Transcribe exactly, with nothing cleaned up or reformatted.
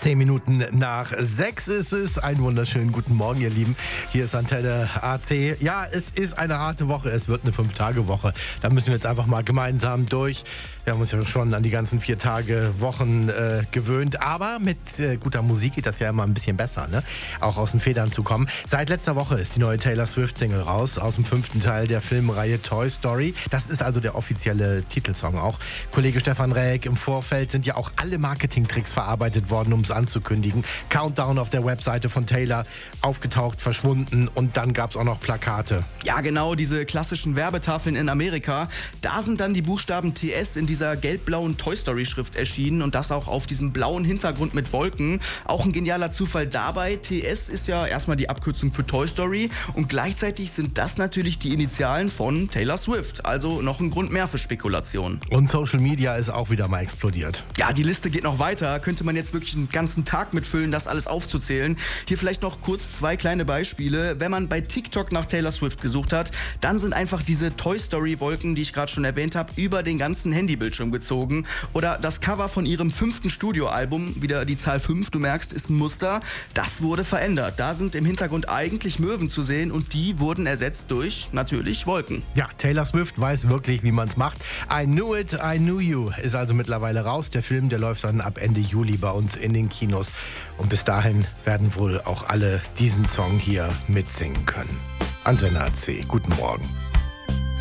Zehn Minuten nach sechs ist es. Einen wunderschönen guten Morgen, ihr Lieben. Hier ist Antenne A C. Ja, es ist eine harte Woche. Es wird eine Fünf-Tage-Woche. Da müssen wir jetzt einfach mal gemeinsam durch. Wir haben uns ja schon an die ganzen vier Tage Wochen äh, gewöhnt. Aber mit äh, guter Musik geht das ja immer ein bisschen besser, ne? Auch aus den Federn zu kommen. Seit letzter Woche ist die neue Taylor Swift-Single raus. Aus dem fünften Teil der Filmreihe Toy Story. Das ist also der offizielle Titelsong auch. Kollege Stefan Räck, im Vorfeld sind ja auch alle Marketingtricks verarbeitet worden, um es anzukündigen. Countdown auf der Webseite von Taylor, aufgetaucht, verschwunden und dann gab es auch noch Plakate. Ja, genau, diese klassischen Werbetafeln in Amerika. Da sind dann die Buchstaben T S in dieser gelb-blauen Toy Story Schrift erschienen und das auch auf diesem blauen Hintergrund mit Wolken. Auch ein genialer Zufall dabei. T S ist ja erstmal die Abkürzung für Toy Story und gleichzeitig sind das natürlich die Initialen von Taylor Swift. Also noch ein Grund mehr für Spekulation. Und Social Media ist auch wieder mal explodiert. Ja, die Liste geht noch weiter. Könnte man jetzt wirklich einen ganzen Tag mitfüllen, das alles aufzuzählen. Hier vielleicht noch kurz zwei kleine Beispiele. Wenn man bei TikTok nach Taylor Swift gesucht hat, dann sind einfach diese Toy Story Wolken, die ich gerade schon erwähnt habe, über den ganzen Handybildschirm gezogen. Oder das Cover von ihrem fünften Studioalbum, wieder die Zahl fünf, du merkst, ist ein Muster. Das wurde verändert. Da sind im Hintergrund eigentlich Möwen zu sehen und die wurden ersetzt durch, natürlich, Wolken. Ja, Taylor Swift weiß wirklich, wie man es macht. I Knew It, I Knew You ist also mittlerweile raus. Der Film, der läuft dann ab Ende Juli bei uns in den Kinos. Und bis dahin werden wohl auch alle diesen Song hier mitsingen können. Antenne A C, guten Morgen.